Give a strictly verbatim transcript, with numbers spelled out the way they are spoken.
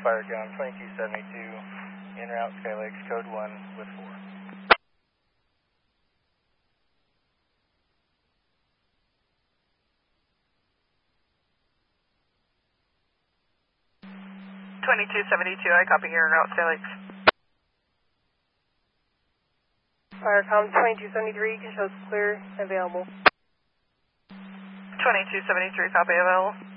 Firecon twenty-two seventy-two, en route Skylakes, code one with four. twenty-two seventy-two, I copy here en route Skylakes. Firecom twenty-two seventy-three, shows clear, available. twenty-two seventy-three, copy available.